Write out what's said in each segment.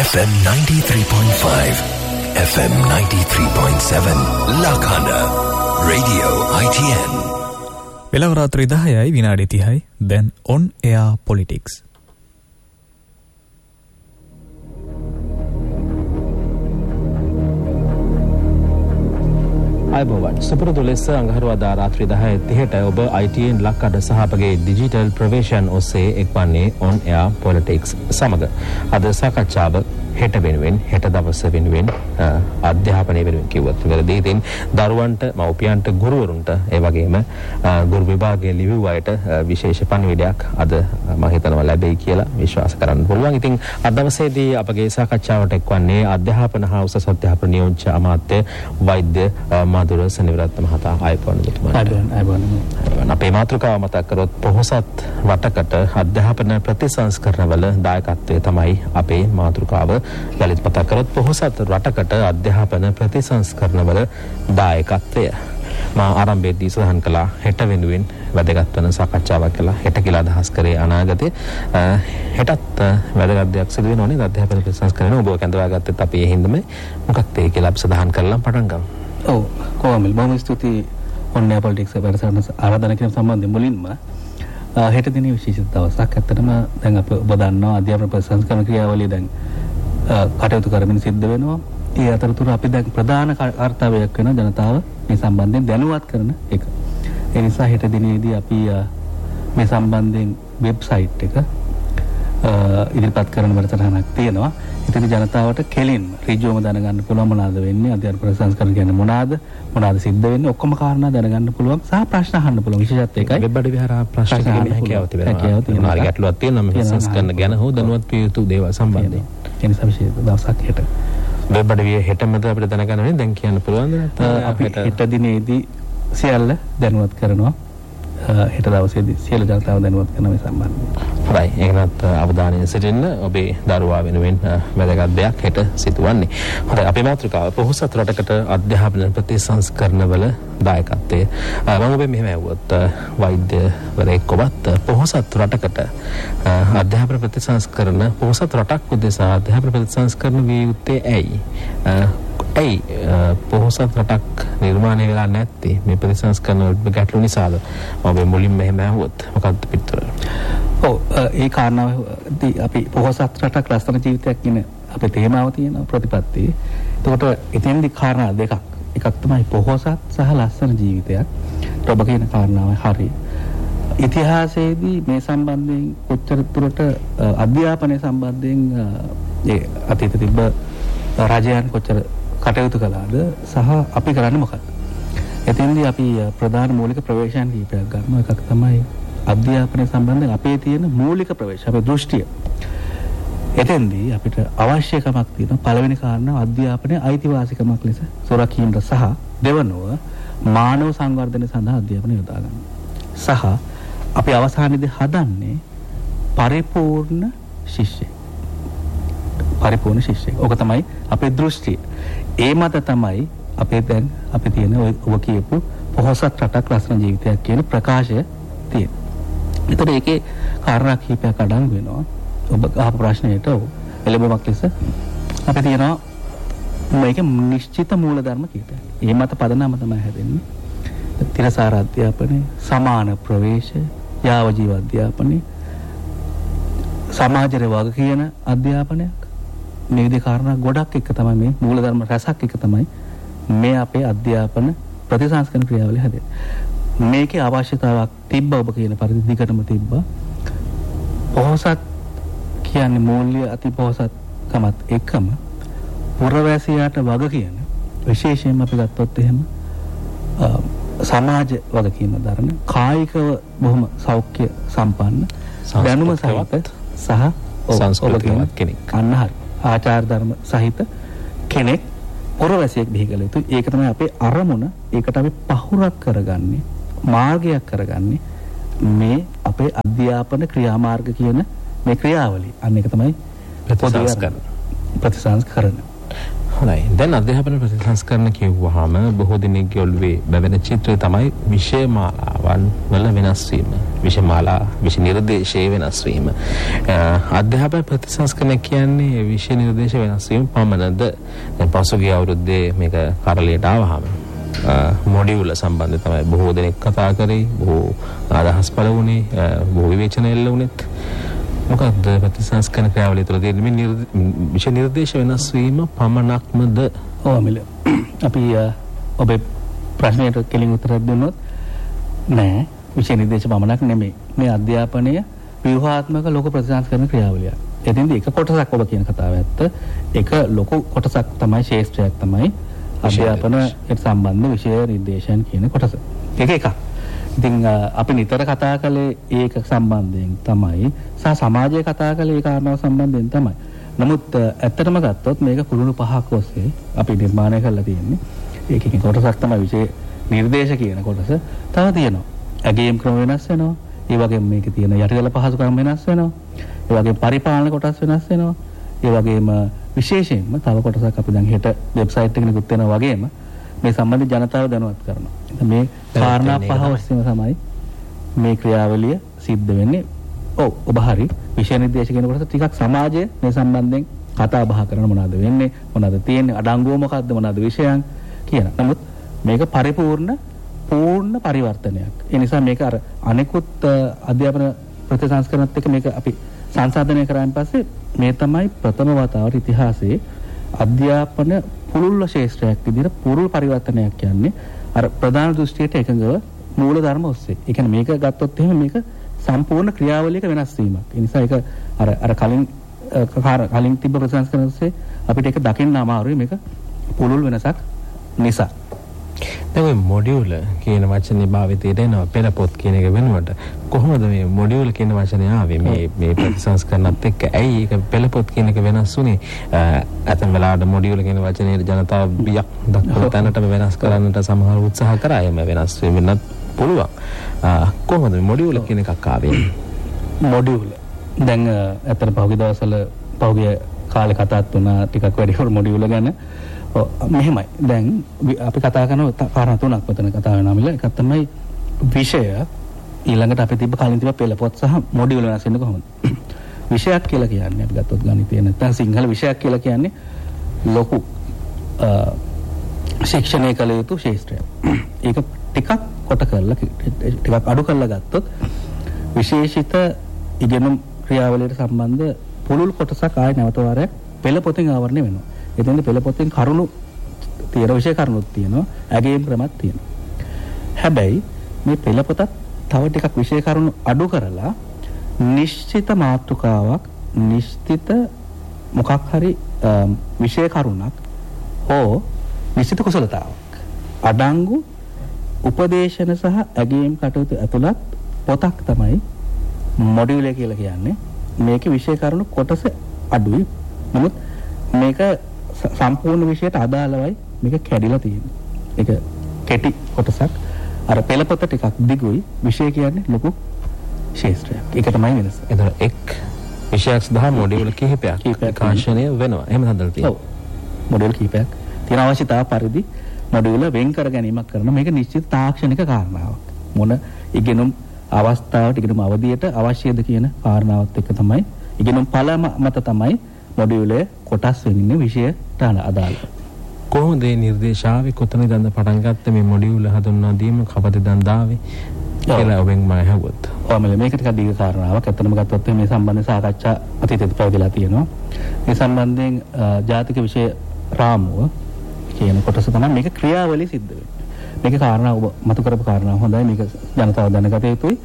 FM 93.5, FM 93.7 Lakhanda, Radio ITN. වෙලාව රාත්‍රී 10යි විනාඩි 30යි. දැන් on air politics. අයබෝවන් සුපුරුදු ලෙස අඟහරුවාදා රාත්‍රී 10:30ට ඔබ ITN ලක්කඩ සහ අපගේ ඩිජිටල් ප්‍රවේශයන් ඔස්සේ එක්වන්නේ on air politics සමග අද සාකච්ඡාව හෙට වෙනුවෙන් හෙට දවස වෙනුවෙන් අධ්‍යාපනය වෙනුවෙන් කිව්වත් වැරදි. ඉතින් දරුවන්ට මව්පියන්ට ගුරුවරුන්ට ඒ වගේම ගුරු විභාගයේ ලිව්ව අයට විශේෂ පණිවිඩයක් අද මම හිතනවා ලැබෙයි කියලා විශ්වාස කරන්න පුළුවන්. ඉතින් අද දවසේදී අපගේ සාකච්ඡාවට එක්වන්නේ අධ්‍යාපන හා උසස් අධ්‍යාපන නියෝජ්‍ය අමාත්‍ය වෛද්‍ය මාදුර සෙනවිරත්න මහතා. අයබෝවන් අපේ මාතෘකාව මතක් කරොත් පොහොසත් රටකට අධ්‍යාපන ප්‍රතිසංස්කරණවල දායකත්වය තමයි අපේ මාතෘකාව. යලිත් මතක් කරොත් පොහොසත් රටකට අධ්‍යාපන ප්‍රතිසංස්කරණවල දායකත්වය මා ආරම්භයේදී සඳහන් කළා හෙට වෙනුවෙන් වැදගත් වන සාකච්ඡාවක් කළා. හෙට කියලා අදහස් කරේ අනාගතේ හෙටත් වැදගත් දෙයක් සිදු වෙනෝනේ අධ්‍යාපන ප්‍රතිසංස්කරණය. ඔබ කැඳවාගත්තත් අපි ඒ හින්දාම මොකක්ද ඒ කියලා අපි සඳහන් කරලා පටන් ගමු. ඔව් කොහොමද බොහොම ස්තුතියි on air politics වැඩසටහන ආරාධනා කිරීම සම්බන්ධයෙන් මුලින්ම හෙට දිනේ විශේෂ දවසක්. ඇත්තටම දැන් අපි ඔබ දන්නවා අධ්‍යාපන ප්‍රතිසංස්කරණ ක්‍රියාවලිය දැන් කටයුතු කරමින් සිද්ධ වෙනවා. ඒ අතරතුර අපි දැන් ප්‍රධාන කාර්යයක් වෙන ජනතාව මේ සම්බන්ධයෙන් දැනුවත් කරන එක. ඒ නිසා හෙට දිනේදී අපි මේ සම්බන්ධයෙන් වෙබ්සයිට් එක ඉදිරිපත් කරන වැඩසටහනක් තියෙනවා. ඉතින් ජනතාවට කෙලින්ම ඍජුවම දැනගන්න පුළුවන් මොනවාද වෙන්නේ, අධ්‍යාපන ප්‍රතිසංස්කරණ කියන්නේ මොනවාද සිද්ධ වෙන්නේ, ඔක්කොම කාරණා දැනගන්න පුළුවන් සහ ප්‍රශ්න අහන්න පුළුවන්. විශේෂත් ඒකයි වෙබ් අඩවි හරහා ප්‍රශ්න කිරීමේ හැකියාව තිබෙනවා. මොනවා ගැටලුවක් තියෙනවා මේ සංස්කරණ ගැන හෝ දැනුවත් විය යුතු දේවල් සම්බන්ධයෙන්. ඒ නිසා විශේෂ දවසක් හෙට. වෙබ් අඩවියේ හෙටමද අපිට දැනගන්න වෙන්නේ. දැන් කියන්න පුළුවන්ද නැත්නම් අපි හෙට දිනේදී සියල්ල දැනුවත් කරනවා. හෙට දවසේදී සියලු ජනතාව දැනුවත් කරන මේ සම්බන්ධයෙන්. හොඳයි. ඒකනත් අවධානයෙන් සිටින්න. ඔබේ දරුවා වෙනුවෙන් වැදගත් දෙයක් හෙට සිදුවන්නේ. හොඳයි. අපේ මාතෘකාව පොහොසත් රටකට අධ්‍යාපන ප්‍රතිසංස්කරණවල දායකත්වය. මම ඔබේ මෙහෙම ඇහුවොත් වෛද්‍යවරයෙක් ඔබත් පොහොසත් රටකට අධ්‍යාපන ප්‍රතිසංස්කරණ පොහොසත් රටක් උදෙසා අධ්‍යාපන ප්‍රතිසංස්කරණ විය යුත්තේ ඇයි? ඇයි පොහොසත් රටක් නිර්මාණය වෙලා නැත්තේ මේ ප්‍රතිසංස්කරණ ගැටලු නිසාද? මම මුලින්ම එහෙම ඇහුවොත් මොකක්ද පිටතට? ඔව් ඒ කාරණාවදී අපි පොහොසත් රටක් ලස්සන ජීවිතයක් කියන අපේ තේමාව තියෙන ප්‍රතිපත්තිය. එතකොට එතෙන්දී කාරණා දෙකක්. එකක් තමයි පොහොසත් සහ ලස්සන ජීවිතයක්. ඔබ කියන කාරණාව හරි. ඉතිහාසයේදී මේ සම්බන්ධයෙන් කොච්චර දුරට අධ්‍යාපනය සම්බන්ධයෙන් ඒ අතීත තිබ්බ රජයන් කොච්චර කටයුතු කළාද සහ අපි කරන්නේ මොකක්ද? එතෙන්දී අපි ප්‍රධාන මූලික ප්‍රවේශයන් කීපයක් ගන්නවා. එකක් තමයි අධ්‍යාපනය සම්බන්ධයෙන් අපේ තියෙන මූලික ප්‍රවේශ අපේ දෘෂ්ටිය. එතෙන්දී අපිට අවශ්‍යකමක් තියෙනවා. පළවෙනි කාරණාව අධ්‍යාපනයේ අයිතිවාසිකමක් ලෙස සොරකීමට සහ දෙවනුව මානව සංවර්ධනය සඳහා අධ්‍යාපනය යොදා ගන්න. සහ අපි අවසානයේදී හදන්නේ පරිපූර්ණ ශිෂ්‍යයෙක්. පරිපූර්ණ ශිෂ්‍යයෙක්. ඔක තමයි අපේ දෘෂ්ටිය. ඒ මත තමයි අපේ තියෙන ඔබ කියපු පොහොසත් රටක් ලස්සන ජීවිතයක් කියන ප්‍රකාශය තියෙනවා. ඒතර ඒකේ කාරණා කිහිපයක් අඩංගු වෙනවා. ඔබ අහපු ප්‍රශ්නයට එළඹමක් ලෙස අපි තියෙනවා මේක නිශ්චිත මූලධර්ම කිහිපයක්. ඒ මත පදනම තමයි හැදෙන්නේ. තිරසාර අධ්‍යාපනය, සමාන ප්‍රවේශය, යාවජීව අධ්‍යාපනය, සමාජයේ වග කියන අධ්‍යාපනයක්. මේ විදිහේ කාරණා ගොඩක් එක තමයි මේ මූලධර්ම රසක් එක තමයි මේ අපේ අධ්‍යාපන ප්‍රතිසංස්කරණ ක්‍රියාවලිය හැදෙන්නේ. මේකේ අවශ්‍යතාවක් තිබ්බ ඔබ කියන පරිදි දිගටම තිබ්බා. පොහොසත් කියන්නේ මූල්‍ය අතිපොහොසත්කමත් එකම පුරවැසියාට වග කියන විශේෂයෙන්ම අපි ගත්තොත් එහෙම සමාජ වගකීම දරන කායිකව බොහොම සෞඛ්‍ය සම්පන්න දැනුම සහිත සහ සංස්කෘතිකවත් කෙනෙක්. අන්න හරි. ආචාර ධර්ම සහිත කෙනෙක් පුරවැසියෙක් බිහි කළ යුතුයි. ඒක තමයි අපේ අරමුණ. ඒකට අපි පහුරක් කරගන්නේ, මාර්ගයක් කරගන්නේ මේ අපේ අධ්‍යාපන ක්‍රියාමාර්ග කියන මේ ක්‍රියාවලිය. අන්න ඒක තමයි ප්‍රතිසංස්කරණ. හොඳයි. දැන් අධ්‍යාපන ප්‍රතිසංස්කරණ කියවුවාම බොහෝ දෙනෙක්ගේ ඔළුවේ බැවෙන චිත්‍රය තමයි විෂය මාලාවන් වල වෙනස් වීම. විෂය නිර්දේශයේ වෙනස් වීම. අධ්‍යාපන ප්‍රතිසංස්කරණ කියන්නේ විෂය නිර්දේශ වෙනස් වීම පමණද? දැන් පසුගිය අවුරුද්දේ මේක කරලියට ආවහම මොඩියුල සම්බන්ධව තමයි බොහෝ දෙනෙක් කතා කරේ, බොහෝ අදහස් පළ වුණේ, බොහෝ විවේචන එල්ල වුණෙත්. මොකක්ද ප්‍රතිසංස්කරණ ක්‍රියාවලිය තුළ තියෙන මේ විෂය නිර්දේශ වෙනස් වීම පමණක්මද? ඔව් අමිල. අපි ඔබේ ප්‍රශ්නයට කෙලින් උත්තර දෙන්නොත් නෑ, විෂය නිර්දේශ පමණක් නෙමෙයි. මේ අධ්‍යාපනය ව්‍යුහාත්මක ලෝක ප්‍රතිසංස්කරණ ක්‍රියාවලියක්. එතෙන්දී එක කොටසක් ඔබ කියන කතාව ඇත්ත. එක ලොකු කොටසක් තමයි ශාස්ත්‍රයක් තමයි අධ්‍යාපනයට සම්බන්ධ විෂය නිර්දේශයන් කියන කොටස. ඒක එකක්. ඉතින් අපි නිතර කතා කළේ ඒක සම්බන්ධයෙන් තමයි, සහ සමාජය කතා කළේ ඒ කාරණාව සම්බන්ධයෙන් තමයි. නමුත් ඇත්තටම ගත්තොත් මේක කුළුණු පහක් ඔස්සේ අපි නිර්මාණය කරලා තියෙන්නේ. ඒකකින් කොටසක් තමයි විෂය නිර්දේශ කියන කොටස. තව තියෙනවා ඇගීම් ක්‍රම වෙනස් වෙනවා. ඒ වගේම මේකේ තියෙන යටිදල පහසුකම් වෙනස් වෙනවා. ඒ වගේම පරිපාලන කොටස් වෙනස් වෙනවා. ඒ වගේම විශේෂයෙන්ම තව කොටසක් අපි දැන් හෙට වෙබ්සයිට් එකේ නිකුත් වෙනවා වගේම මේ සම්බන්ධ ජනතාව දැනුවත් කරනවා. මේ කාරණා පහ ඔස්සේම තමයි මේ ක්‍රියාවලිය සිද්ධ වෙන්නේ. ඔව් ඔබ හරි. විෂය නිර්දේශ කියන කොටස ටිකක් සමාජය මේ සම්බන්ධයෙන් කතා බහ කරන මොනවද වෙන්නේ, මොනවද තියෙන්නේ, අඩංගුව මොකද්ද, මොනවද විෂයන් කියන. නමුත් මේක පූර්ණ පරිවර්තනයක්. ඒ නිසා මේක අර අනෙකුත් අධ්‍යාපන ප්‍රතිසංස්කරණත් එක්ක මේක අපි සංසන්දනය කරාන් පස්සේ මේ තමයි ප්‍රථම වතාවට ඉතිහාසයේ අධ්‍යාපන පුළුල්ව ශාස්ත්‍රයක් විදිහට පුරුල් පරිවර්තනයක් කියන්නේ අර ප්‍රධාන දෘෂ්ටියට එකඟව මූල ධර්ම ඔස්සේ. ඒ කියන්නේ මේක ගත්තොත් එහෙම මේක සම්පූර්ණ ක්‍රියාවලියක වෙනස් වීමක්. ඒ නිසා ඒක අර කලින් තිබ්බ ප්‍රතිසංස්කරණ ඔස්සේ අපිට ඒක දකින්න අමාරුයි, මේක පුළුල් වෙනසක් නිසා. දැන් මේ මොඩියුල කියන වචනේ භාවිතයට එනවා පෙළපොත් කියන එක වෙනුවට. කොහොමද මේ මොඩියුල කියන වචනේ ආවේ මේ ප්‍රතිසංස්කරණත් එක්ක? ඇයි ඒක පෙළපොත් කියන එක වෙනස් වුනේ? අතන වෙලාවට මොඩියුල කියන වචනේ ජනතාව බියක් දක්වන තැනටම වෙනස් කරන්නට සමහර උත්සාහ කරා. එම වෙනස් වෙන්නත් පුළුවන්. කොහොමද මේ මොඩියුල කියන එකක් ආවේ? මොඩියුල දැන් අතන පහුගිය දවස්වල පහුගිය කාලේ කතාත් වුණා ටිකක් වැඩිපුර මොඩියුල ගැන. මෙහෙමයි. දැන් අපි කතා කරන කාරණා තුනක් මෙතන කතා වෙනවා මිල. එකක් තමයි විෂය, ඊළඟට අපි කලින් තිබ්බ පෙළපොත් සහ මොඩියුල වෙනස් වෙන්නේ කොහොමද? විෂයක් කියලා කියන්නේ අපි ගත්තොත් ගණිතය නැත්නම් සිංහල විෂයක් කියලා කියන්නේ ලොකු ශික්ෂණය කළ යුතු ශාස්ත්‍රයක්. ඒක ටිකක් කොට කරලා ටිකක් අඩු කරලා ගත්තොත් විශේෂිත ඉගෙනුම් ක්‍රියාවලියට සම්බන්ධ පුළුල් කොටසක් ආය නැවත වාරයක් පෙළපොතෙන් ආවරණය වෙනවා. එතෙන්ද පෙළපොතෙන් කරුණු තියෙන විෂය කරුණුත් තියෙනවා, ඇගීම් ක්‍රමත් තියෙනවා. හැබැයි මේ පෙළපොතත් තව ටිකක් විෂය කරුණු අඩු කරලා නිශ්චිත මාතෘකාවක්, නිශ්චිත මොකක් හරි විෂය කරුණක් හෝ නිශ්චිත කුසලතාවක් අඩංගු උපදේශන සහ ඇගීම් කටයුතු ඇතුළත් පොතක් තමයි මොඩියුල කියලා කියන්නේ. මේකේ විෂය කරුණු කොටස අඩුයි. නමුත් මේක සම්පූර්ණ විෂයට අදාළවයි මේක කැඩිලා තියෙන්නේ. ඒක කෙටි කොටසක්. අර පෙළපොත ටිකක් දිගුයි. විෂය කියන්නේ ලොකු ශාස්ත්‍රයක්. ඒක තමයි වෙනස. එතන එක් විෂයක් සඳහා මොඩියුල කිහිපයක් විකාශනය වෙනවා. එහෙම හදලා තියෙනවා. ඔව්. මොඩියුල කිහිපයක් තියෙන අවශ්‍යතාව පරිදි මොඩියුල වෙන් කර ගැනීමක් කරන මේක නිශ්චිත තාක්ෂණික කාරණාවක්. මොන ඉගෙනුම් අවස්ථාවට, ඉගෙනුම් අවධියට අවශ්‍යද කියන කාරණාවත් එක්ක තමයි ඉගෙනුම් ඵල මත තමයි මොඩියුලේ කොටස් වෙන්නේ විෂයට අදාළව. කොහොමද මේ නිර්දේශාවේ කොතනද පටන් ගත්තේ මේ මොඩියුල හඳුන්වා දීම කවදද දාවේ කියලා ඔබෙන් මම අහුවොත්. මේක ටිකක් දීර්ඝ කාරණාවක්. ඇත්තටම ගත්තොත් මේ සම්බන්ධ සාකච්ඡා අතීතයේ පැවතිලා තියෙනවා. මේ සම්බන්ධයෙන් ජාතික විෂය රාමුව කියන කොටස තමයි මේක ක්‍රියාවලිය සිද්ධ වෙන්නේ. මේක කාරණා ඔබ මතු කරපු කාරණා හොඳයි. මේක ජනතාව දැනගත යුතුයි.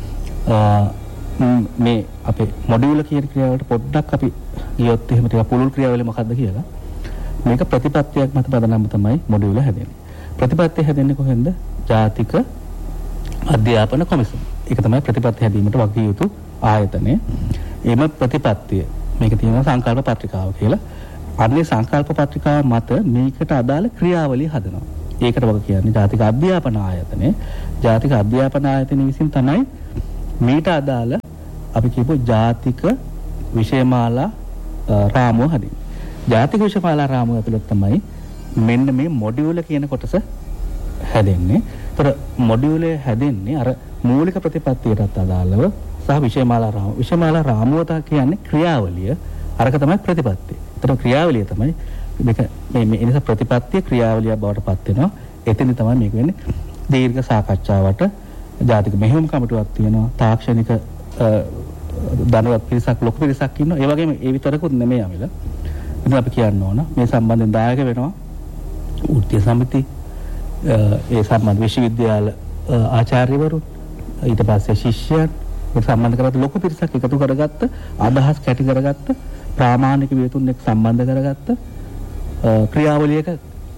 මේ අපේ මොඩියුල කියන ක්‍රියාවලට පොඩ්ඩක් අපි ගියොත් එහෙම ටික පුළුල් ක්‍රියාවලිය මොකක්ද කියලා. මේක ප්‍රතිපත්තියක් මත පදනම තමයි මොඩියුල හැදෙන්නේ. ප්‍රතිපත්තිය හැදෙන්නේ කොහෙන්ද? ජාතික අධ්‍යාපන කොමිසම. ඒක තමයි ප්‍රතිපත්ති හැදීමට වගකිය යුතු ආයතනය. එම ප්‍රතිපත්තිය මේක තියෙනවා සංකල්ප පත්‍රිකාව කියලා. අන්නේ සංකල්ප පත්‍රිකාව මත මේකට අදාළ ක්‍රියාවලිය හදනවා. ඒකට වග කියන්නේ ජාතික අධ්‍යාපන ආයතනය. ජාතික අධ්‍යාපන ආයතනය විසින් තමයි මීට අදාළ අපි කියපු ජාතික විෂයමාලා රාමුව හදින්නේ. ජාතික විශ්වවිද්‍යාල රාමුව ඇතුළත තමයි මෙන්න මේ මොඩියුල කියන කොටස හැදෙන්නේ. ඒතර මොඩියුලේ හැදෙන්නේ අර මූලික ප්‍රතිපත්තියටත් අදාළව සහ විෂයමාලා රාමුව කියන්නේ ක්‍රියාවලිය. අරක තමයි ප්‍රතිපත්තිය. ඒතර ක්‍රියාවලිය තමයි මේක මේ එනිසා ප්‍රතිපත්තිය ක්‍රියාවලිය බවට පත් වෙනවා. එතෙන් තමයි මේක වෙන්නේ. දීර්ඝ සාකච්ඡාවට ජාතික මෙහෙයුම් කමිටුවක් තියෙනවා. තාක්ෂණික ධනවත් පිරිසක් ලොකු පිරිසක් ඉන්නවා. ඒ වගේම ඒ විතරකුත් නෙමෙයි අමිල. ඉතින් අපි කියන්න ඕන මේ සම්බන්ධයෙන් දායක වෙනවා වෘත්තීය සමිති, ඒ සම්බන්ධ විශ්වවිද්‍යාල ආචාර්යවරු, ඊට පස්සේ ශිෂ්‍යයන් මේ සම්බන්ධ කරගත්ත ලොකු පිරිසක් එකතු කරගත්ත අදහස් කැටි කරගත්ත ප්‍රාමාණික වියතුන් එක්ක සම්බන්ධ කරගත්ත ක්‍රියාවලියක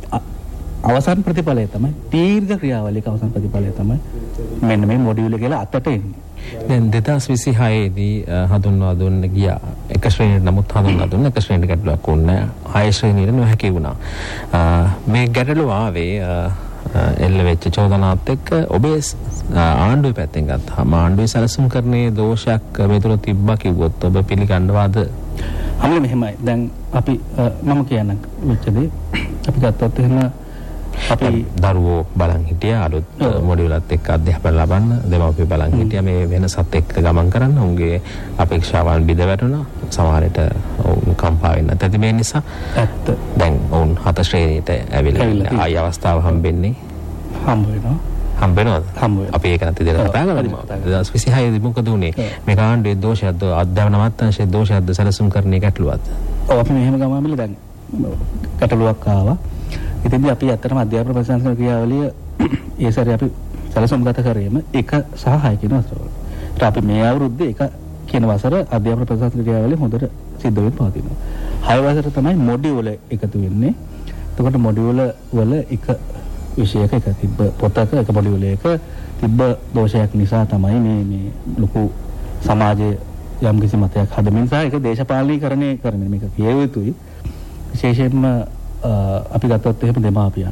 අවසන් ප්‍රතිඵලය තමයි දීර්ඝ ක්‍රියාවලියක අවසන් ප්‍රතිඵලය තමයි මෙන්න මේ මොඩියුල කියලා අතට එන්නේ. දැන් 2026 දී හඳුන්වා දුන්න ගියා එක ශ්‍රේණියට නමුත් හඳුන්වා දුන්න එක ශ්‍රේණියකට ගැටලුවක් වුණේ නැහැ. 6 ශ්‍රේණියට නොහැකි වුණා. මේ ගැටලුව ආවේ එල්ල වෙච්ච චෝදනාවත් එක්ක ඔබේ ආණ්ඩුවේ පැත්තෙන් ගත්තාම ආණ්ඩුවේ සැලසුම් කරන්නේ දෝෂයක් මේ තුල තිබ්බා කිව්වොත් ඔබ පිළිගන්නවාද? අමුල මෙහෙමයි. දැන් අපි මම කියන්න වෙච්ච දේ අපි ගත්තොත් එහෙම අපි දරුවෝ බලන් හිටියා අලුත් මොඩියුලත් එක්ක අධ්‍යාපන ලබන්න දෙමව්පිය බලන් හිටියා මේ වෙනසත් එක්ක ගමන් කරන්න උන්ගේ අපේක්ෂාවන් බිඳ වැටුණා සමහරට ඔවුන් කම්පා වෙන්න ඇති මේ නිසා ඇත්ත දැන් ඔවුන් 7 ශ්‍රේණියට ඇවිල්ලා ආයි අවස්ථාව හම්බෙන්නේ හම්බ වෙනවද අපි ඒක නැති දෙයක් කතා කරමු 2026 දී මොකද උනේ මේ කාණ්ඩයේ දෝෂයක්ද අධ්‍යාපන මත්තන්සේ දෝෂයක්ද සැලසුම් කරන්නේ ගැටලුවක්ද? ඔව් අපි මෙහෙම ගමමිල දැන් ගැටලුවක් ආවා. ඉතින්දී අපි ඇත්තටම අධ්‍යාපන ප්‍රශාසන ක්‍රියාවලිය ඒ සැරේ අපි සැලසුම්ගත කරේම 1 සහ 6 කියන වසරවල. ඒත් අපි මේ අවුරුද්දේ 1 කියන වසර අධ්‍යාපන ප්‍රශාසන ක්‍රියාවලිය හොඳට සිද්ධ වෙන්න පවතිනවා. 6 වසර තමයි මොඩියුල එකතු වෙන්නේ. එතකොට මොඩියුල වල එක විෂයක එක තිබ්බ පොතක එක මොඩියුලයක තිබ්බ දෝෂයක් නිසා තමයි මේ ලොකු සමාජයේ යම් කිසි මතයක් හදමින් සහ ඒක දේශපාලනීකරණය කරමින් මේක කිය යුතුයි. විශේෂයෙන්ම අපි ගත්තොත් එහෙම දෙමාපියන්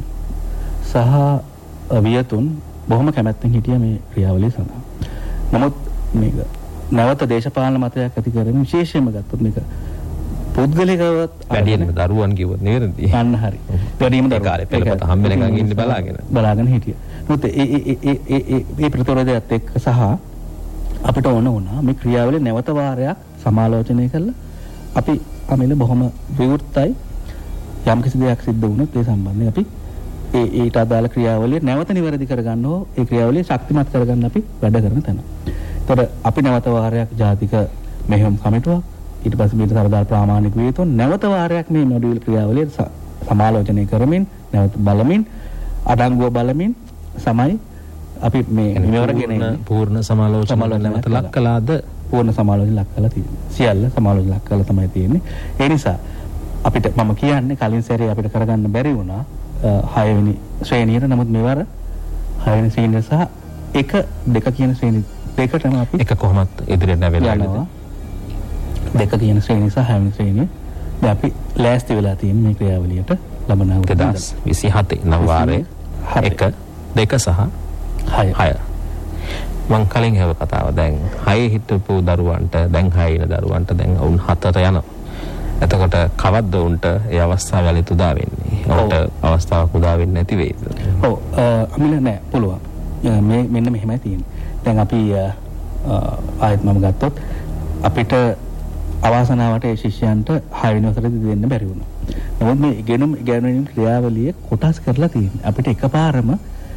සහ වියතුන් බොහොම කැමැත්තෙන් හිටිය මේ ක්‍රියාවලිය සඳහා. නමුත් මේක නැවත දේශපාලන මතයක් ඇති කරගෙන විශේෂයෙන්ම ගත්තොත් මේක පුද්ගලිකවත් වැඩියෙන්ම දරුවන් කිව්වොත් නේද? අන්න හරි. වැඩියෙන්ම දරුවන් කාලේ පෙළපත හම්බෙනකන් ඉන්න බලාගෙන හිටියා. නමුත් ඒ ප්‍රතිරෝධයත් එක්ක සහ අපිට ඕන වුණා මේ ක්‍රියාවලිය නැවත වාරයක් සමාලෝචනය කරලා අපි අමිල බොහොම විවෘතයි යම් කිසි දෙයක් සිද්ධ වුණොත් ඒ සම්බන්ධයෙන් අපි ඊට අදාළ ක්‍රියාවලිය නැවත නිවැරදි කරගන්න ඕ ඒ ක්‍රියාවලිය ශක්තිමත් කරගන්න අපි වැඩ කරන තැන. ඒතකොට අපි නැවත වාරයක් ජාතික මෙහෙයුම් කමිටුවක් ඊට පස්සේ මේක සරදාල් ප්‍රාමාණික වේතොන් නැවත වාරයක් මේ මොඩියුල් ක්‍රියාවලිය සමාලෝචනය කරමින් නැවත බලමින් අඩංගුව බලමින් සමයි අපි මේ මෙවරගෙන පූර්ණ සමාලෝචන නැවත ලක් කළාද? පූර්ණ සමාලෝචන ලක් කළා තියෙන්නේ. සියල්ල සමාලෝචන ලක් කළා තමයි තියෙන්නේ. ඒ නිසා අපිට මම කියන්නේ කලින් සැරේ අපිට කරගන්න බැරි වුණා 6 වෙනි ශ්‍රේණියට. නමුත් මෙවර 6 වෙනි ශ්‍රේණිය සහ 1 2 කියන ශ්‍රේණි දෙකටම අපි එක කොහොමත් ඉදිරියට නැවෙලා ඉන්නේ. 2 කියන ශ්‍රේණිය සහ 6 වෙනි ශ්‍රේණිය දැන් අපි ලෑස්ති වෙලා තියෙන මේ ක්‍රියාවලියට ලබන 2027 නව වාරයේ 1 2 සහ 6 මං කලින් හැව කතාව දැන් 6 හිටපු දරුවන්ට දැන් 6 ඉන දරුවන්ට දැන් වුන් 7ට යනවා. එතකොට කවද්ද උන්ට ඒ අවස්ථාව යලිත් උදා වෙන්නේ? උන්ට අවස්ථාවක් උදා වෙන්නේ නැති වෙයිද? ඔව් අමිල නෑ පුළුවන්. මේ මෙන්න මෙහෙමයි තියෙන්නේ. දැන් අපි ආයෙත් මම ගත්තොත් අපිට අවාසනාවට ඒ ශිෂ්‍යයන්ට 6 වෙනි වසරේදී දෙන්න බැරි වුණා. නමුත් මේ ඉගෙනුම් ක්‍රියාවලිය කොටස් කරලා තියෙන්නේ. අපිට එකපාරම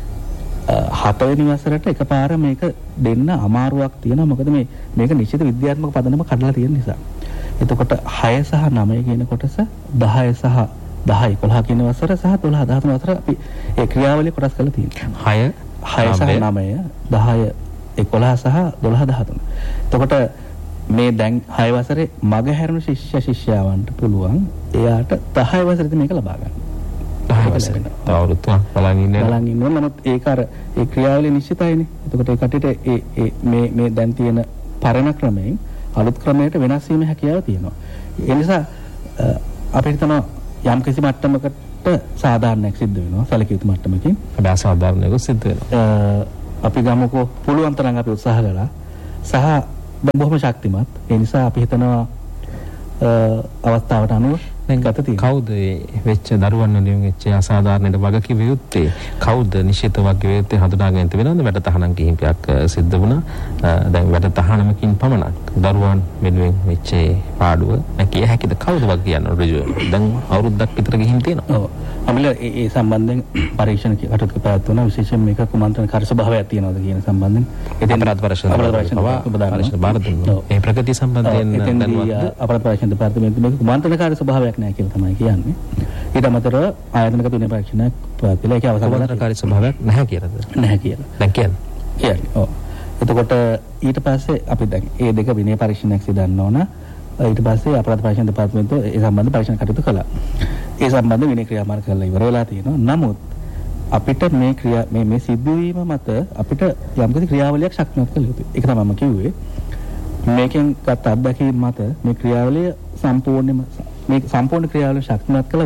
7 වෙනි වසරට එකපාර මේක දෙන්න අමාරුවක් තියෙනවා. මොකද මේක නිශ්චිත විද්‍යාත්මක පදනම කඩලා තියෙන නිසා. එතකොට 6 සහ 9 කියන කොටස 10 සහ 10 11 කියන වසර සහ 12 13 වසර අපි ඒ ක්‍රියාවලිය කොටස් කරලා තියෙනවා. 6 සහ 9 10 11 සහ 12 13. එතකොට මේ දැන් 6 වසරේ මග හැරුණු ශිෂ්‍යයන්ට පුළුවන් එයාට 10 වසරේදී මේක ලබා ගන්න. 10 වසරේ. තවරුත් බලන් ඉන්නවා. නමුත් ඒක අර ඒ ක්‍රියාවලිය නිශ්චිතයිනේ. එතකොට ඒ කටට මේ දැන් තියෙන පරණ ක්‍රමයෙන් අලුත් ක්‍රමයකට වෙනස් වීම හැකියාව තියෙනවා. ඒ නිසා අපිට හිතනවා යම් කිසි මට්ටමකට සාධාරණයක් සිද්ධ වෙනවා. සැලකිය යුතු මට්ටමකින්. හැබැයි අසාධාරණයක් සිද්ධ වෙනවා. අපි ගමුකෝ පුළුවන් තරම් අපි උත්සාහ කළා. සහ දැන් බොහොම ශක්තිමත්. ඒ නිසා අපි හිතනවා අවස්ථාවට අනුව ගත තියෙනවා. කවුද වෙච්ච දරුවන් වෙනුවෙන් වෙච්ච අසාධාරණයට වග කිව යුත්තේ? කවුද නිශ්චිත වග කිව යුත්තේ හඳුනාගෙන තිබෙනවද? වැඩතහනම් කිහිපයක් සිද්ධ වුණා. දැන් වැඩතහනමකින් පමණක් දරුවන් වෙනුවෙන් වෙච්ච පාඩුව නැකිය හැකිද? කවුද වග කියන්න ඍජුව? දැන් අවුරුද්දක් විතර ගිහින් තියෙනවා. ඔව්. අපිල ඒ සම්බන්ධයෙන් පරීක්ෂණ කටයුතු පැවැත්වුණා. විශේෂයෙන් මේක කුමන්ත්‍රණකාරී ස්වභාවයක් තියෙනවද කියන සම්බන්ධයෙන් එතෙන් අපරාධ පරීක්ෂණ බාර දුන්නා. ඒ ප්‍රගතිය සම්බන්ධයෙන් දැනුවත් අපරාධ පරීක්ෂණ දෙපාර්තමේන්තුවේ මේක කුමන්ත්‍රණකාරී ස්වභාවයක් නැහැ කියලා තමයි කියන්නේ. ඊට අමතරව ආයතනක තුනේ පරීක්ෂණයක් පැවැත්විලා ඒකේ අවසන් කුමන්ත්‍රණකාරී ස්වභාවයක් නැහැ කියලාද? නැහැ කියලා. දැන් කියන්නේ. ඔව්. එතකොට ඊට පස්සේ අපි දැන් මේ දෙක විනය පරීක්ෂණයක් සිදන්න ඕන. ඊට පස්සේ අපරාධ පරීක්ෂණ දෙපාර්තමේන්තුව ඒ සම්බන්ධ පරීක්ෂණ කටයුතු කළා. ඒ සම්බන්ධ විනය ක්‍රියාමාර්ග කරලා ඉවර වෙලා තියෙනවා. නමුත් අපිට මේ සිදුවීම මත අපිට යම්කිසි ක්‍රියාවලියක් ශක්තිමත් කළ යුතුයි. ඒක තමයි මම කිව්වේ. මේකෙන් ගත අත්දැකීම් මත මේ ක්‍රියාවලිය සම්පූර්ණ ක්‍රියාවලිය ශක්තිමත් කළ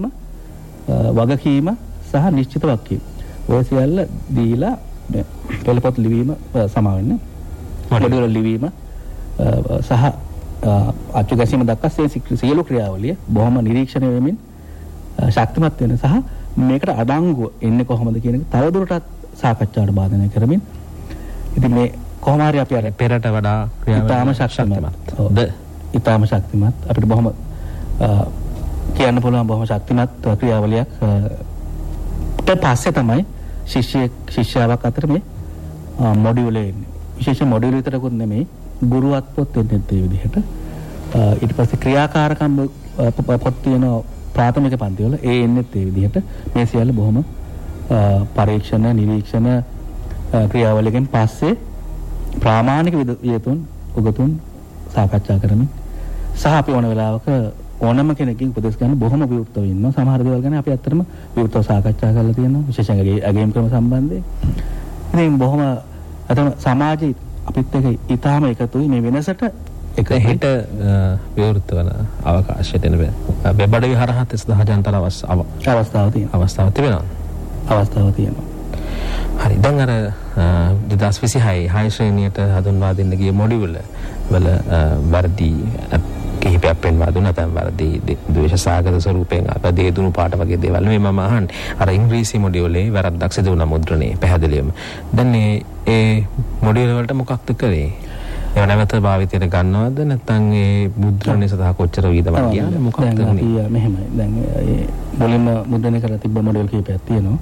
වගකීම සහ නිශ්චිත වගකීම. ඔය සියල්ල දීලා පෙළපොත් ලිවීම සමාවෙන්න. මොඩියුල ලිවීම සහ අච්චු ගැසීම දක්වා සියලු ක්‍රියාවලිය බොහොම නිරීක්ෂණය වෙමින් ශක්තිමත් වෙන සහ මේකට අඩංගුව එන්නේ කොහොමද කියන එක තවදුරටත් සාකච්ඡාවට බාධනය කරමින් ඉතින් මේ කොහොම හරි අපි අර පෙරට වඩා ඊටාම ශක්තිමත් ඊටාම ශක්තිමත් අපිට බොහොම කියන්න පුළුවන් බොහොම ශක්තිමත් ක්‍රියාවලියක් පස්සේ තමයි ශිෂ්‍යාවක් අතර මේ මොඩියුලේ එන්නේ. විශේෂ මොඩියුල විතරකුත් නෙමෙයි ගුරුවත් පොත් එන්නේ ඒ විදිහට. ඊට පස්සේ ක්‍රියාකාරකම් පොත් තියෙන ප්‍රාථමික පන්ති වල ඒ එන්නේත් ඒ විදිහට මේ සියල්ල බොහොම පරීක්ෂණ නිරීක්ෂණ ක්‍රියාවලියකින් පස්සේ ප්‍රාමාණික විද්‍යාතුන් උගතුන් සාකච්ඡා කරමින් සහ අපි ඕන වෙලාවක ඕනම කෙනෙක්ගෙන් උපදෙස් ගන්න බොහොම විවෘතව ඉන්නවා. සමහර දේවල් ගැන අපි ඇත්තටම විවෘතව සාකච්ඡා කරලා තියෙනවා. විශේෂයෙන් අගයම් ක්‍රම සම්බන්ධයෙන්. ඉතින් බොහොම අතන සමාජයේ අපිත් එක්ක ඊටාම එකතුයි මේ වෙනසට එක හිට විවෘත වන අවකාශයට එන වෙබ් අඩවි හරහා 30000 ජනතාව අවස්ථාව තියෙනවා. හරි දැන් අර 2026 ශ්‍රේණියට හඳුන්වා දෙන්න ගිය මොඩියුල වල වර්ධි කිහිපයක් පෙන්වා දුන්නා. දැන් වර්ධි ද්වේෂ සාගත ස්වරූපයෙන් අපදී දුණු පාට වගේ දේවල් නෙමෙයි මම අහන්නේ. අර ඉංග්‍රීසි මොඩියුලේ වැරද්දක් සිදු වුණා මුද්‍රණේ පැහැදිලිවම. දැන් මේ මොඩියුල වලට මොකක්ද කරේ? ඒ නැවත භාවිතයට ගන්නවද නැත්නම් ඒ මුද්‍රණය සඳහා කොච්චර වීදමක් කියන්නේ මොකක්ද උනේ? මෙහෙමයි. දැන් ඒ මුලින්ම මුද්‍රණය කරලා තිබ්බ මොඩියුල් කිහිපයක් තියෙනවා.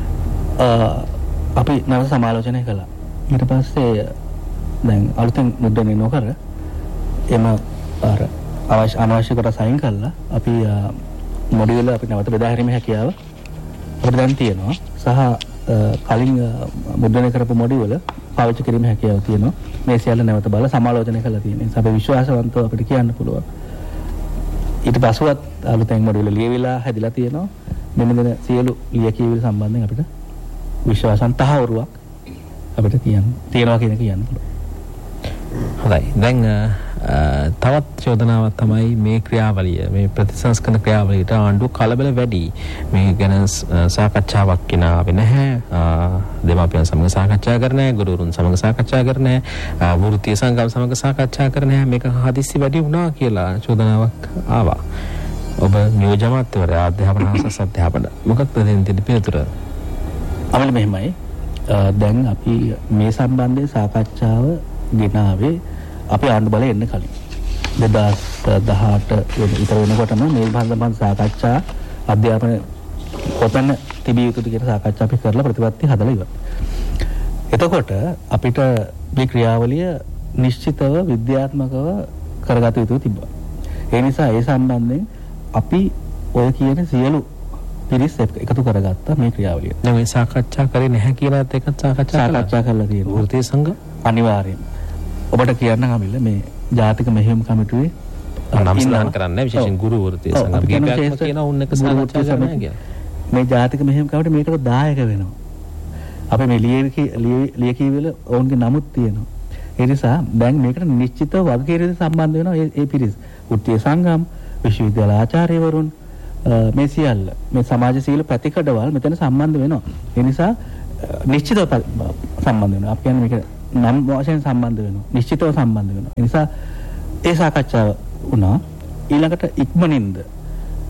අපි නැවත සමාලෝචනය කළා. ඊට පස්සේ දැන් අලුතෙන් මුද්‍රණය නොකර එම අර අනවශ්‍ය කොට සයින් කළා. අපි මොඩියුල අපි නැවත බෙදා හැරීමේ හැකියාව අපිට දැන් තියෙනවා. සහ කලින් මුද්‍රණය කරපු මොඩියුල පාවිච්චි කිරීමේ හැකියාව තියෙනවා. මේ සියල්ල නැවත බලලා සමාලෝචනය කරලා තියෙනවා. ඒ නිසා අපි විශ්වාසවන්තව අපිට කියන්න පුළුවන්. ඊට පස්සෙවත් අලුතෙන් මොඩියුල ලියවිලා හැදිලා තියෙනවා. මෙන්න දෙන සියලු ලියකියවිලි සම්බන්ධයෙන් අපිට විශ්වාසන් තහවුරුවක් අපිට තියෙනවා කියන කියන්න පුළුවන්. හොඳයි. දැන් තවත් චෝදනාවක් තමයි මේ ක්‍රියාවලිය මේ ප්‍රතිසංස්කරණ ක්‍රියාවලියට ආණ්ඩුව කලබල වැඩි. මේ ගැන සාකච්ඡාවක් කිනාවේ නැහැ. දෙමාපියන් සමග සාකච්ඡා කරන්නේ නැහැ. ගුරුවරුන් සමග සාකච්ඡා කරන්නේ නැහැ. වෘත්තීය සංගම් සමග සාකච්ඡා කරන්නේ නැහැ. මේක හදිස්සි වැඩි වුණා කියලා චෝදනාවක් ආවා. ඔබ නියෝජ්‍ය අමාත්‍යවරයා අධ්‍යාපන හා අධ්‍යාපන මොකක්ද දෙන්නේ පිළිතුර? අපිට මෙහෙමයි. දැන් අපි මේ සම්බන්ධයෙන් සාකච්ඡාව ගෙනාවේ අපි ආණ්ඩු බලය එන්න කලින් 2018 විතර වෙනකොටම මේ සම්බන්ධ සාකච්ඡා අධ්‍යාපන කොතන තිබිය යුතුද කියන සාකච්ඡා අපි කරලා ප්‍රතිපත්ති හදලා ඉවරයි. එතකොට අපිට මේ ක්‍රියාවලිය නිශ්චිතව විද්‍යාත්මකව කරගත යුතු තිබ්බා. ඒ නිසා ඒ සම්බන්ධයෙන් අපි ඔය කියන සියලු පිරිස් එකතු කරගත්තා මේ ක්‍රියාවලිය. දැන් මේ සාකච්ඡා කරේ නැහැ කියලාත් එකත් සාකච්ඡා කරලා තියෙනවා. වෘත්තීය සංඝ අනිවාර්යයෙන් ඔබට කියන්න කමිල්ල මේ ජාතික මෙහෙයුම් කමිටුවේ නම් සඳහන් කරන්නේ විශේෂයෙන් ගුරු වෘත්තීය සංඝ කීපයක් කියන උන් එක සාකච්ඡා කරනවා කියලා. මේ ජාතික මෙහෙයුම් කමිටුව මේකට දායක වෙනවා. අපි මේ ලියකියවිල ඔවුන්ගේ නමුත් තියෙනවා. ඒ නිසා දැන් මේකට නිශ්චිතව වගකීම් සම්බන්ධ වෙනවා ඒ පිරිස්. වෘත්තීය සංගම්, විශ්වවිද්‍යාල ආචාර්යවරුන් මේ සියල්ල මේ සමාජශීල ප්‍රතිකඩවල් මෙතන සම්බන්ධ වෙනවා. ඒ නිසා නිශ්චිතව සම්බන්ධ වෙනවා. අපි කියන්නේ මේක නම් වශයෙන් සම්බන්ධ වෙනවා. නිශ්චිතව සම්බන්ධ වෙනවා. ඒ නිසා ඒ සාකච්ඡාව වුණා. ඊළඟට ඉක්මනින්ද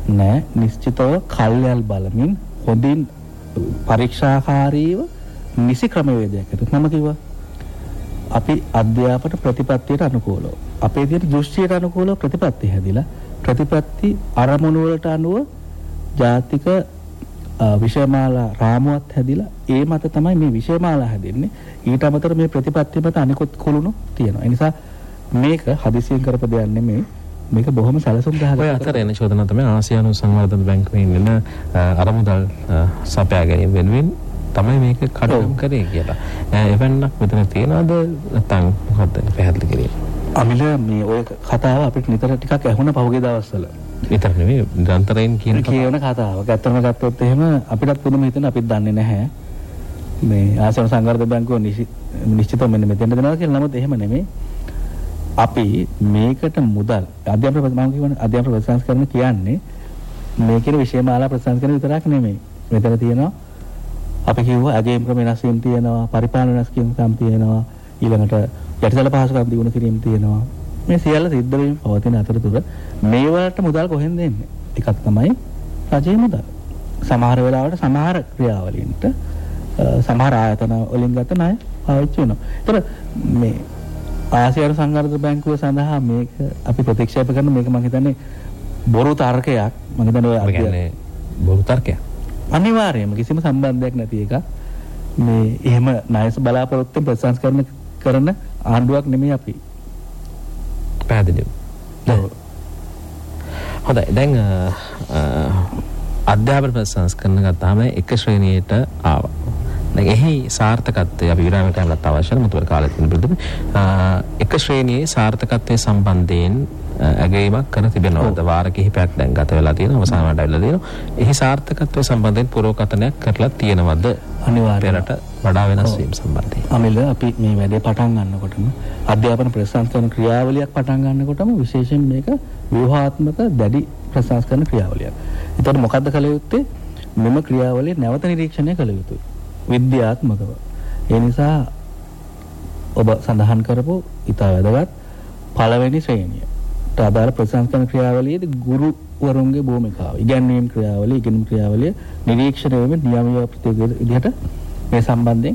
නෑ. නිශ්චිතව කල්යල් බලමින් හොඳින් පරීක්ෂාකාරීව නිසි ක්‍රමවේදයකට මම කිව්වා අපි අධ්‍යාපන ප්‍රතිපත්තියට අනුකූලව අපේ තියෙන දෘෂ්ටියට අනුකූලව ප්‍රතිපත්ති හැදිලා ප්‍රතිපත්ති අරමුණු වලට අනුව ජාතික විෂයමාලා රාමුවක් හැදිලා ඒ මත තමයි මේ විෂයමාලා හැදෙන්නේ. ඊට අමතරව මේ ප්‍රතිපත්ති මත අනිකුත් කුළුණු තියෙනවා. ඒ නිසා මේක හදිසියෙන් කරපු දෙයක් නෙමෙයි. මේක බොහොම සැලසුම් සහගත. ඔය අතර එන චෝදනා තමයි ආසියානු සංවර්ධන බැංකුවෙන් එන අරමුදල් සපයා ගැනීම වෙනුවෙන් තමයි මේක කඩම් කරේ කියලා. එවන්නක් මෙතන තියනවාද නැත්නම් මොකද්ද පැහැදිලි කරේ? අමිල මේ ඔය කතාව අපිට නිතර ටිකක් ඇහුණ පහුගිය දවස්වල. විතර නෙවෙයි නිරන්තරයෙන් කියන කතාවක්. ඇත්තම ගත්තොත් එහෙම අපිටත් පුදුම හිතෙන අපිත් දන්නේ නැහැ. මේ ආසියානු සංවර්ධන බැංකුව නිශ්චිතව මෙන්න මෙතෙන්ට දෙනවා කියලා. නමුත් එහෙම නෙමෙයි. අපි මේකට මුදල් අධ්‍යාපන මම කියවනේ අධ්‍යාපන ප්‍රතිසංස්කරණ කියන්නේ මේකේ විෂයමාලා ප්‍රතිසංස්කරණ විතරක් නෙමෙයි. මෙතන තියෙනවා අපි කිව්වා අගයම් ක්‍රම වෙනස් වීම තියෙනවා, පරිපාලන වෙනස් වීම තියෙනවා, ඊළඟට යටිතල පහසුකම් දියුණු කිරීම තියෙනවා. මේ සියල්ල සිද්ධ වෙමින් පවතින අතරතුර මේ වලට මුදල් කොහෙන්ද එන්නේ? එකක් තමයි රජයේ මුදල්. සමහර වෙලාවට සමහර ක්‍රියාවලින්ට සමහර ආයතන වලින් ගත ණය පාවිච්චි වෙනවා. ඒතර මේ ආසියානු සංවර්ධන බැංකුව සඳහා මේක අපි ප්‍රතික්ෂේප කරන මේක මම හිතන්නේ බොරු තර්කයක්. මම හිතන්නේ ඔය කියන්නේ බොරු තර්කයක්. අනිවාර්යයෙන්ම කිසිම සම්බන්ධයක් නැති එක. මේ එහෙම ණය බලාපොරොත්තු ප්‍රතිසංස්කරණ කරන ආණ්ඩුවක් නෙමෙයි අපි. පැහැදිලිව. හොඳයි. දැන් අධ්‍යාපන ප්‍රතිසංස්කරණ ගත්තාම එක ශ්‍රේණියට ආවා. දැන් එහි සාර්ථකත්වය අපි විරාමයට යන්නත් අවශ්‍යයි. මුතුවර කාලෙත් වෙන පිළිතුරු. එක ශ්‍රේණියේ සාර්ථකත්වයේ සම්බන්ධයෙන් ඇගීමක් කර තිබෙනවාද? වාර කිහිපයක් දැන් ගත වෙලා තියෙනවා. අවසාන වලට ඇවිල්ලා තියෙනවා. එහි සාර්ථකත්වයේ සම්බන්ධයෙන් පුරෝකථනයක් කරලා තියෙනවද? අනිවාර්යයෙන්ට වඩා වෙනස් වීම සම්බන්ධයෙන්. අමිල අපි මේ වැඩේ පටන් ගන්නකොටම අධ්‍යාපන ප්‍රතිසංස්කරණ ක්‍රියාවලියක් පටන් ගන්නකොටම විශේෂයෙන් මේක ව්‍යුහාත්මක දැඩි ප්‍රතිසංස්කරණ ක්‍රියාවලියක්. ඒතකොට මොකද්ද කළ යුත්තේ? මෙම ක්‍රියාවලිය නැවත නිරීක්ෂණය කළ යුතුයි. විද්‍යාත්මකව. ඒ නිසා ඔබ සඳහන් කරපු ඊට වැදගත් පළවෙනි ශ්‍රේණිය. අදාළ ප්‍රතිසංස්කරණ ක්‍රියාවලියේදී ගුරුවරුන්ගේ භූමිකාව, ඉගැන්වීම් ක්‍රියාවලිය, ඉගෙනුම් ක්‍රියාවලිය නිරීක්ෂණය වෙමින් නියමිත ප්‍රතික්‍රියා විදිහට මේ සම්බන්ධයෙන්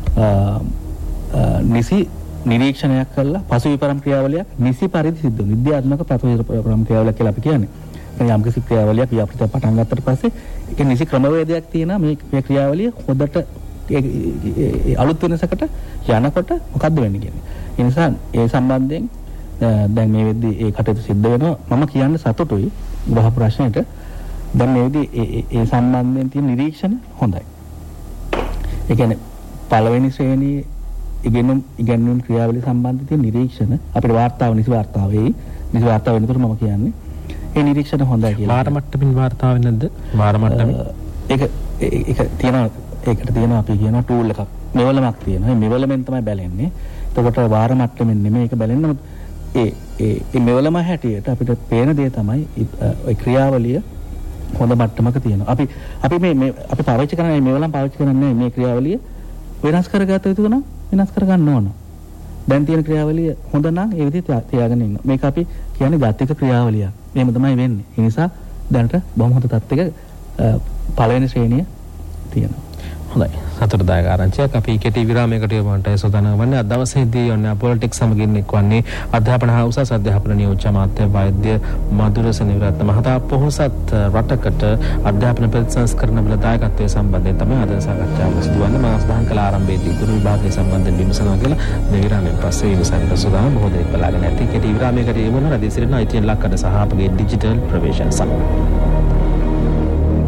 නිසි නිරීක්ෂණයක් කළා පසුවිපරම් ක්‍රියාවලියක් නිසි පරිදි සිද්ධ වෙන විද්‍යාත්මක පසුවිපරම් ක්‍රියාවලියක් කියලා අපි කියන්නේ. යම් කිසි ක්‍රියාවලියක් ව්‍යාපෘත පටන් ගත්තට පස්සේ ඒක නිසි ක්‍රමවේදයක් තියෙනවා. මේ ක්‍රියාවලිය හොඳට අලුත් වෙනසකට යනකොට මොකද්ද වෙන්නේ කියන්නේ. ඒ නිසා ඒ සම්බන්ධයෙන් දැන් මේ වෙද්දී ඒ කටයුතු සිද්ධ වෙනවා. මම කියන්න සතුටුයි වහ ප්‍රශ්නෙට. දැන් මේ වෙද්දී ඒ සම්බන්ධයෙන් තියෙන නිරීක්ෂණ හොඳයි. ඒ කියන්නේ පළවෙනි ශ්‍රේණියේ ඉගෙනුම් ක්‍රියාවලිය සම්බන්ධ තියෙන නිරීක්ෂණ අපේ වාර්තාව නිසි වාර්තාව වෙනකොට මම කියන්නේ ඒ නිරීක්ෂණ හොඳයි කියලා. වාර මට්ටමින් වාර්තාව වෙන්නේ නැද්ද? වාර මට්ටමින් ඒක තියෙනවා. ඒකට තියෙනවා අපි කියන ටූල් එකක්. මෙවලමක් තියෙනවා. මේ මෙවලමෙන් තමයි බැලෙන්නේ. එතකොට වාර මට්ටමින් නෙමෙයි ඒක බැලෙන්නේ. ඒ මෙවලම හැටියට අපිට පේන දේ තමයි ඒ ක්‍රියාවලිය හොඳ මට්ටමක තියෙනවා. අපි මේ අපි පාවිච්චි කරන මේ මෙවලම් පාවිච්චි කරන්නේ මේ ක්‍රියාවලිය වෙනස් කරගත යුතු නම් වෙනස් කරගන්න ඕන. දැන් තියෙන ක්‍රියාවලිය හොඳ නම් ඒ විදිහට තියාගෙන ඉන්න. මේක අපි කියන්නේ ජාතික ක්‍රියාවලියක්. එහෙම තමයි වෙන්නේ. ඒ නිසා දැනට බොහොම හොඳ තත්ත්වයක පළවෙනි ශ්‍රේණිය තියෙනවා. හොඳයි. සතරදායක ආරංචියක් අපි කෙටි විරාමයකට යවන්නට සූදානම් වන්නේ. අද දවසේදී යන්නේ පොලිටික්ස් සමගින් එක්වන්නේ අධ්‍යාපන හා උසස් අධ්‍යාපන නියෝජ්‍ය අමාත්‍ය වෛද්‍ය මధుර සෙනවිරත්න මහතා පොහොසත් රටකට අධ්‍යාපන ප්‍රතිසංස්කරණ වල දායකත්වයේ සම්බන්ධයෙන් තමයි අද සාකච්ඡාව සිදුවන්නේ. මම සඳහන් කළ ආරම්භයේදී ගුරු විභාගයේ සම්බන්ධයෙන් විමසනවා කියලා මේ විරාමයෙන් පස්සේ විමසන්න සූදානම් බොහෝ දෙනෙක් බලාගෙන ඇති. කෙටි විරාමයකට යවන රදීසිරින ITN ලක්කඩ සහ අපගේ ඩිජිටල් ප්‍රවේශන සමග